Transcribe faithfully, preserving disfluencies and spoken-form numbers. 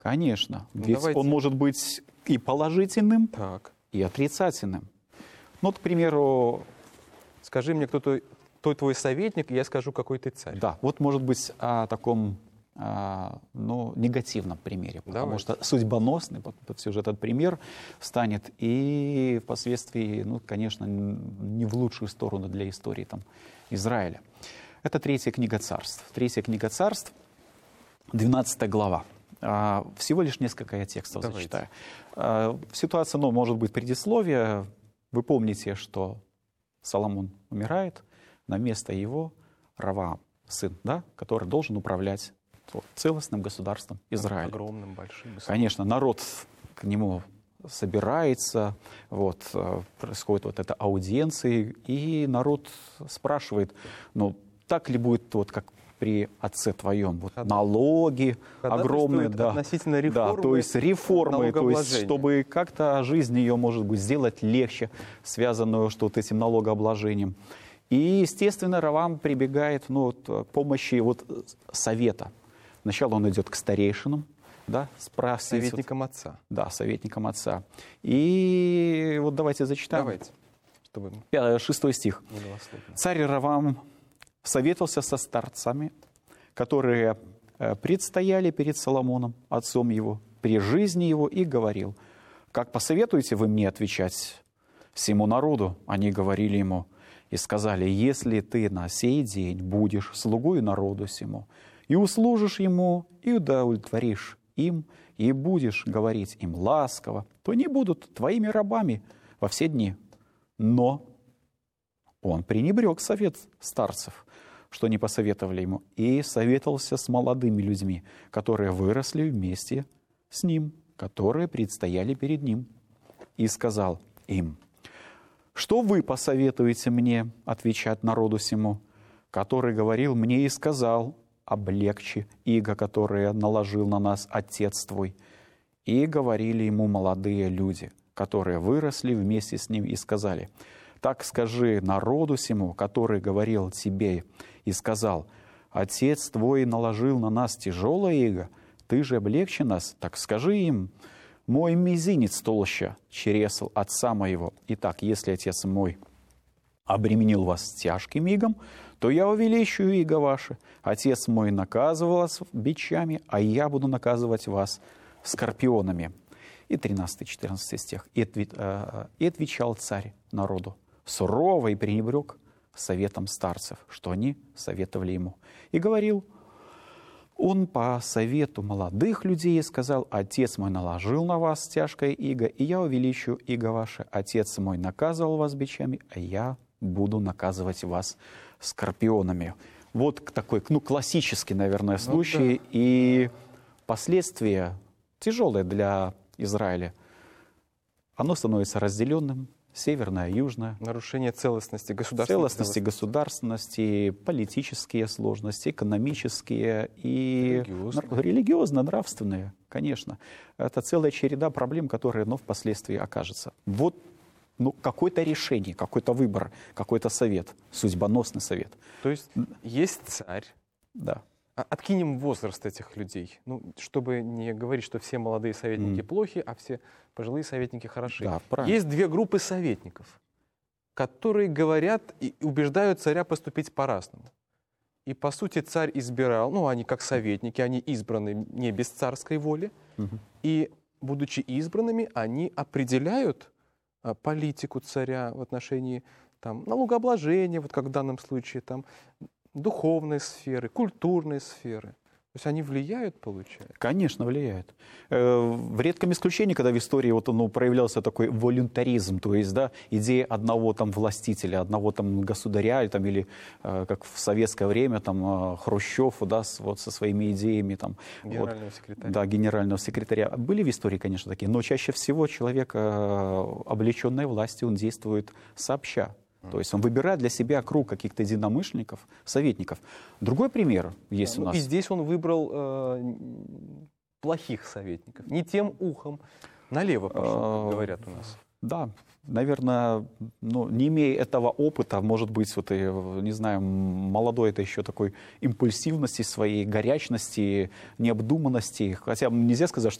Конечно. Ну, Ведь давайте. он может быть и положительным, Так. и отрицательным. Ну, к примеру, Скажи мне, кто твой, кто твой советник, и я скажу, какой ты царь. да, вот может быть о таком а, ну, негативном примере, потому Давайте. что судьбоносный под, под сюжет этот пример станет и впоследствии, ну, конечно, не в лучшую сторону для истории там, Израиля. Это третья книга царств. Третья книга царств, двенадцатая глава. А, всего лишь несколько я текстов Давайте. зачитаю. А, ситуация, ну, может быть, предисловие. Вы помните, что Соломон умирает, на место его Раваам, сын, да, который должен управлять вот, целостным государством Израиля. Огромным, большим. Конечно, народ к нему собирается, вот, происходит вот эта аудиенция, и народ спрашивает, ну, так ли будет, вот как при отце твоем, вот, Когда, налоги когда огромные, да, относительно реформы, да, то есть реформы, то есть чтобы как-то жизнь ее, может быть, сделать легче, связанную что вот этим налогообложением. И, естественно, Раваам прибегает, ну, вот, к помощи вот, совета. Сначала он идет к старейшинам, да, спросить. Советникам вот, отца. Да, советникам отца. И вот давайте зачитаем. Давайте, чтобы Шестой стих. недолословно. Царь Раваам советовался со старцами, которые предстояли перед Соломоном, отцом его, при жизни его, и говорил: «Как посоветуете вы мне отвечать всему народу?» Они говорили ему и сказали: «Если ты на сей день будешь слугой народу сему, и услужишь ему, и удовлетворишь им, и будешь говорить им ласково, то не будут твоими рабами во все дни». Но он пренебрег совет старцев, что не посоветовали ему, и советовался с молодыми людьми, которые выросли вместе с ним, которые предстояли перед ним, и сказал им: «Что вы посоветуете мне отвечать народу сему, который говорил мне и сказал: облегчи иго, которое наложил на нас отец твой?» И говорили ему молодые люди, которые выросли вместе с ним, и сказали: «Так скажи народу сему, который говорил тебе и сказал: отец твой наложил на нас тяжелое иго, ты же облегчи нас, так скажи им: мой мизинец толще чресл отца моего. Итак, если отец мой обременил вас тяжким игом, то я увеличу иго ваше. Отец мой наказывал вас бичами, а я буду наказывать вас скорпионами». И тринадцатый-четырнадцатый стих. «И отвечал царь народу сурово и пренебрег советом старцев, что они советовали ему. И говорил он по совету молодых людей и сказал: отец мой наложил на вас тяжкое иго, и я увеличу иго ваше. Отец мой наказывал вас бичами, а я буду наказывать вас скорпионами». Вот такой, ну, классический, наверное, случай. Ну, да. И последствия тяжелые для Израиля. Оно становится разделенным. Северное, южное. Нарушение целостности государственности. Целостности государственности, политические сложности, экономические и религиозно-нравственные, конечно. Это целая череда проблем, которые, ну, впоследствии окажется. Вот, ну, какое-то решение, какой-то выбор, какой-то совет, судьбоносный совет. То есть есть царь. Да. Откинем возраст этих людей, ну, чтобы не говорить, что все молодые советники mm. плохи, а все пожилые советники хороши. Да, правильно. Есть две группы советников, которые говорят и убеждают царя поступить по-разному. И, по сути, царь избирал, ну, они как советники, они избраны не без царской воли, mm-hmm. и, будучи избранными, они определяют а, политику царя в отношении там, налогообложения, вот как в данном случае, там, духовной сферы, культурной сферы. То есть они влияют, получается? Конечно, влияют. В редком исключении, когда в истории вот, ну, проявлялся такой волюнтаризм, то есть, да, идея одного там властителя, одного там государя, там, или как в советское время там Хрущев, да, с, вот, со своими идеями. Там, генерального вот, секретаря. Да, генерального секретаря. Были в истории, конечно, такие, но чаще всего человек, облеченный властью, он действует сообща. То есть он выбирает для себя круг каких-то единомышленников, советников. Другой пример есть ну, у нас. И здесь он выбрал э, плохих советников. Не тем ухом. Налево пошел, говорят у нас. Да, наверное, ну, не имея этого опыта, может быть, вот, и, не знаю, молодой это еще такой импульсивности своей, горячности, необдуманности. Хотя нельзя сказать, что